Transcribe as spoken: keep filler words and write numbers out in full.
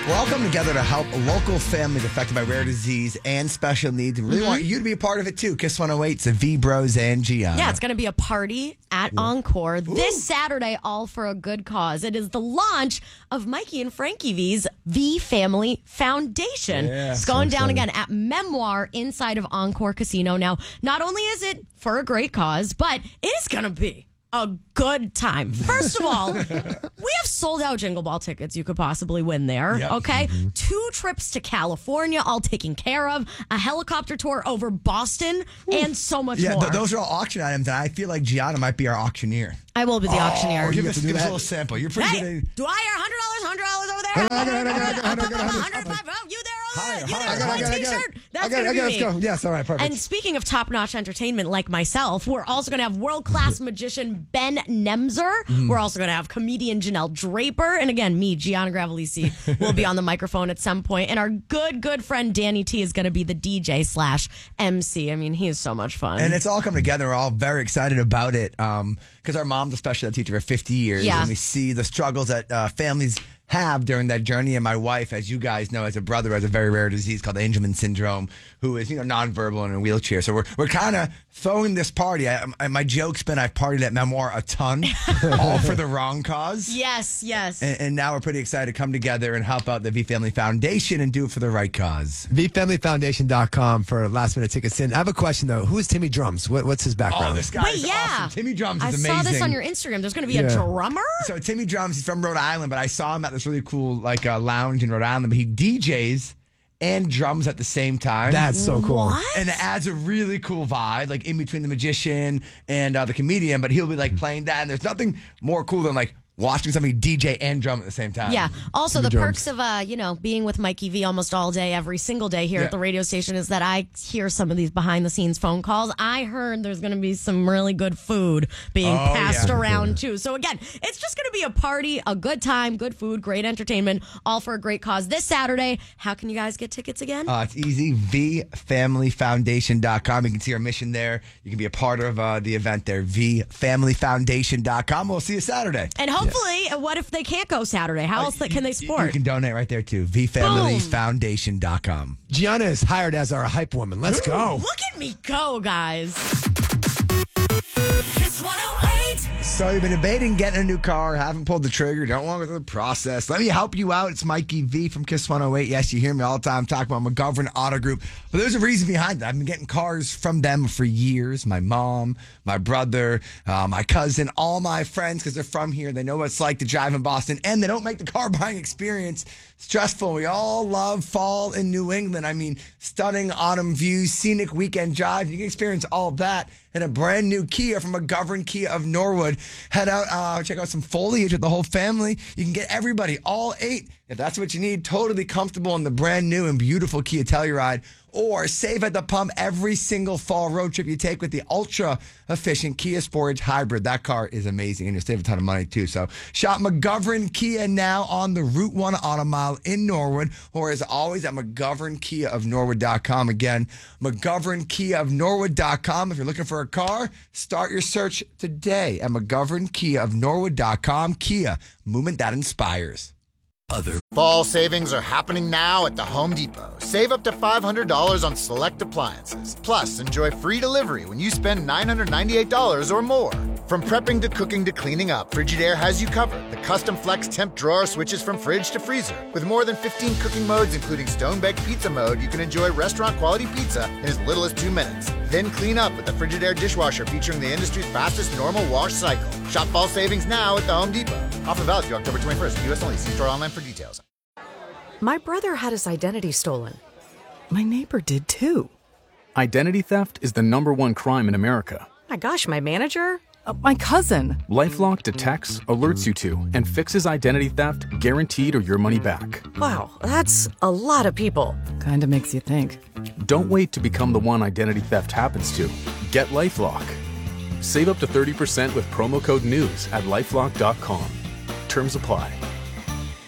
We're all coming together to help local families affected by rare disease and special needs. And really mm-hmm. want you to be a part of it too. Kiss one oh eight, it's the V Bros and Gianna. Yeah, it's going to be a party at Ooh. Encore this Ooh. Saturday, all for a good cause. It is the launch of Mikey and Frankie V's V Family Foundation. Yeah, it's going so down again at Memoir inside of Encore Casino. Now, not only is it for a great cause, but it is going to be a good time. First of all, we have sold out Jingle Ball tickets you could possibly win there. Yep. Okay. Mm-hmm. Two trips to California, all taken care of, a helicopter tour over Boston, Ooh. and so much yeah, more. Th- those are all auction items, and I feel like Gianna might be our auctioneer. I will be the oh, auctioneer. Give us, give us a little sample. You're pretty hey, good at... do I hear one hundred dollars, one hundred dollars over there? one hundred five Oh, you there over there? You there with my t-shirt? That's going to be me. Go. Yes, all right, perfect. And speaking of top-notch entertainment like myself, we're also going to have world-class magician Ben Nemzer. Mm. We're also going to have comedian Janelle Draper. And again, me, Gianna Gravelisi, will be on the microphone at some point. And our good, good friend Danny T is going to be the D J slash M C. I mean, he is so much fun. And it's all coming together. We're all very excited about it um, because our mom's a special ed teacher for fifty years. Yeah. And we see the struggles that uh, families have during that journey. And my wife, as you guys know, as a brother, has a very rare disease called Angelman syndrome, who is, you know, nonverbal and in a wheelchair. So we're we're kind of throwing this party. I, I, my joke's been I've partied at Memoir a ton, all for the wrong cause. Yes, yes. And, and now we're pretty excited to come together and help out the V Family Foundation and do it for the right cause. V Family Foundation dot com for last minute tickets in. I have a question though. Who is Timmy Drums? What, what's his background? Oh, this guy Wait, is yeah. awesome. Timmy Drums is I amazing. saw this on your Instagram. There's going to be yeah. a drummer? So Timmy Drums, he's from Rhode Island, but I saw him at this really cool like uh, lounge in Rhode Island. But he D Js and drums at the same time. That's so cool. What? And it adds a really cool vibe, like in between the magician and uh, the comedian, but he'll be like playing that. And there's nothing more cool than like watching somebody D J and drum at the same time. Yeah. Also, the, the perks of, uh, you know, being with Mikey V almost all day, every single day here yeah. at the radio station is that I hear some of these behind-the-scenes phone calls. I heard there's going to be some really good food being oh, passed yeah. around, too. So, again, it's just going to be a party, a good time, good food, great entertainment, all for a great cause. This Saturday, how can you guys get tickets again? Uh, it's easy, V Family Foundation dot com. You can see our mission there. You can be a part of uh, the event there, V Family Foundation dot com. We'll see you Saturday. And hopefully, yeah. what if they can't go Saturday? How else uh, can they support? You can donate right there, too. V Family Foundation dot com. Gianna is hired as our hype woman. Let's Ooh, go. Look at me go, guys. Kiss one oh eight. So you've been debating getting a new car, haven't pulled the trigger, don't want to go through the process. Let me help you out. It's Mikey V from Kiss one oh eight. Yes, you hear me all the time talk about McGovern Auto Group. But there's a reason behind that. I've been getting cars from them for years. My mom, my brother, uh, my cousin, all my friends, because they're from here. They know what it's like to drive in Boston, and they don't make the car buying experience stressful. We all love fall in New England. I mean, stunning autumn views, scenic weekend drives. You can experience all of that in a brand new Kia from McGovern Kia of Norwood. Head out, uh, check out some foliage with the whole family. You can get everybody, all eight, if that's what you need, totally comfortable in the brand new and beautiful Kia Telluride. Or save at the pump every single fall road trip you take with the ultra-efficient Kia Sportage Hybrid. That car is amazing, and you'll save a ton of money, too. So shop McGovern Kia now on the Route one Auto Mile in Norwood, or as always at McGovern Kia of Norwood dot com. Again, McGovern Kia of Norwood dot com. If you're looking for a car, start your search today at McGovern Kia of Norwood dot com. Kia, movement that inspires. Other fall savings are happening now at the Home Depot. Save up to five hundred dollars on select appliances. Plus, enjoy free delivery when you spend nine hundred ninety-eight dollars or more. From prepping to cooking to cleaning up, Frigidaire has you covered. The custom flex temp drawer switches from fridge to freezer. With more than fifteen cooking modes, including stone-baked pizza mode, you can enjoy restaurant-quality pizza in as little as two minutes. Then clean up with the Frigidaire dishwasher featuring the industry's fastest normal wash cycle. Shop fall savings now at the Home Depot. Offer valid through October twenty-first. U S only. See store online for details. My brother had his identity stolen. My neighbor did too. Identity theft is the number one crime in America. My gosh, my manager? Uh, my cousin. LifeLock detects, alerts you to, and fixes identity theft guaranteed or your money back. Wow, that's a lot of people. Kinda makes you think. Don't wait to become the one identity theft happens to. Get LifeLock. Save up to thirty percent with promo code NEWS at LifeLock dot com. Terms apply.